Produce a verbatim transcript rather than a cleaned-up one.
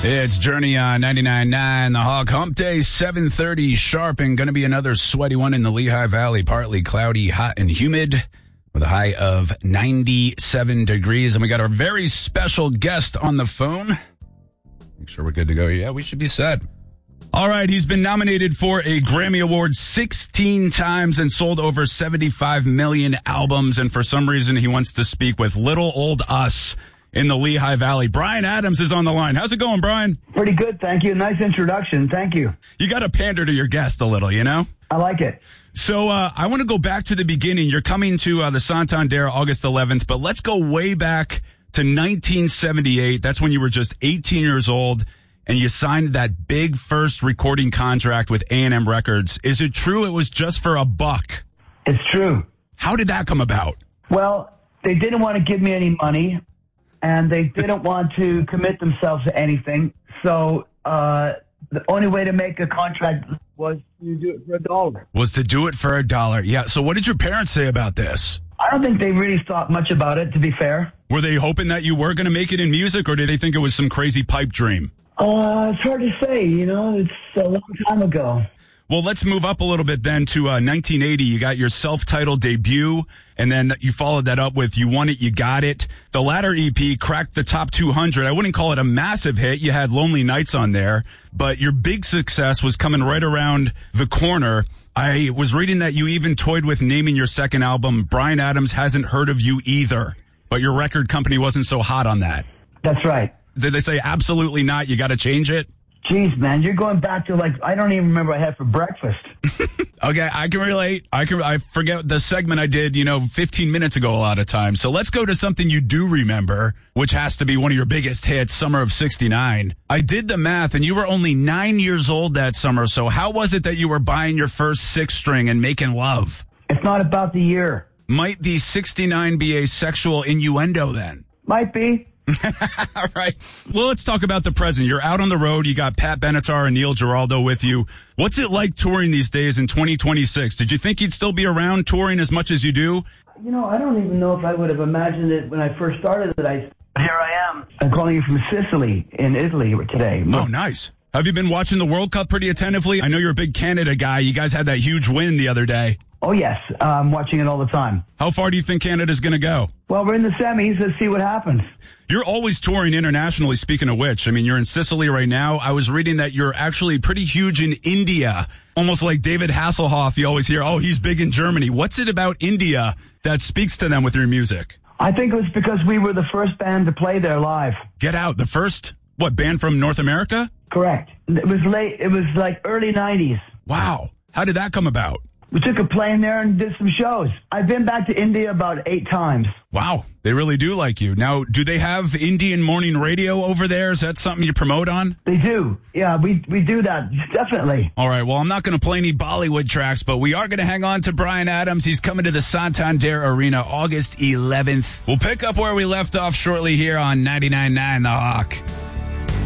It's Journey on ninety-nine point nine, the Hawk. Hump Day, seven thirty sharp, and going to be another sweaty one in the Lehigh Valley. Partly cloudy, hot, and humid with a high of ninety-seven degrees. And we got our very special guest on the phone. Make sure we're good to go. Yeah, we should be set. All right, he's been nominated for a Grammy Award sixteen times and sold over seventy-five million albums. And for some reason, he wants to speak with little old us in the Lehigh Valley. Bryan Adams is on the line. How's it going, Bryan? Pretty good, thank you. Nice introduction. Thank you. You got to pander to your guest a little, you know? I like it. So uh, I want to go back to the beginning. You're coming to uh, the Santander August eleventh, but let's go way back to nineteen seventy-eight. That's when you were just eighteen years old, and you signed that big first recording contract with A and M Records. Is it true it was just for a buck? It's true. How did that come about? Well, they didn't want to give me any money, and they didn't want to commit themselves to anything. So uh, the only way to make a contract was to do it for a dollar. Was to do it for a dollar. Yeah. So what did your parents say about this? I don't think they really thought much about it, to be fair. Were they hoping that you were going to make it in music, or did they think it was some crazy pipe dream? Uh, it's hard to say, you know. It's a long time ago. Well, let's move up a little bit then to uh, nineteen eighty. You got your self-titled debut, and then you followed that up with You Want It, You Got It. The latter E P cracked the top two hundred. I wouldn't call it a massive hit. You had Lonely Nights on there, but your big success was coming right around the corner. I was reading that you even toyed with naming your second album, Bryan Adams Hasn't Heard of You Either, but your record company wasn't so hot on that. That's right. Did they say absolutely not, you got to change it? Jeez, man, you're going back to, like, I don't even remember what I had for breakfast. Okay, I can relate. I can. I forget the segment I did, you know, fifteen minutes ago a lot of times. So let's go to something you do remember, which has to be one of your biggest hits, Summer of sixty-nine. I did the math, and you were only nine years old that summer. So how was it that you were buying your first six string and making love? It's not about the year. Might the sixty-nine be a sexual innuendo then? Might be. All right. Well, let's talk about the present. You're out on the road. You got Pat Benatar and Neil Giraldo with you. What's it like touring these days in twenty twenty-six? Did you think you'd still be around touring as much as you do? You know, I don't even know if I would have imagined it when I first started that I... Here I am. I'm calling you from Sicily in Italy today. Oh, nice. Have you been watching the World Cup pretty attentively? I know you're a big Canada guy. You guys had that huge win the other day. Oh, yes. Uh, I'm watching it all the time. How far do you think Canada's going to go? Well, we're in the semis. Let's see what happens. You're always touring internationally, speaking of which. I mean, you're in Sicily right now. I was reading that you're actually pretty huge in India. Almost like David Hasselhoff. You always hear, oh, he's big in Germany. What's it about India that speaks to them with your music? I think it was because we were the first band to play there live. Get Out, the first, what, band from North America? Correct. It was late. It was like early nineties. Wow. How did that come about? We took a plane there and did some shows. I've been back to India about eight times. Wow. They really do like you. Now, do they have Indian morning radio over there? Is that something you promote on? They do. Yeah, we, we do that. Definitely. All right. Well, I'm not going to play any Bollywood tracks, but we are going to hang on to Bryan Adams. He's coming to the Santander Arena August eleventh. We'll pick up where we left off shortly here on ninety-nine point nine The Hawk.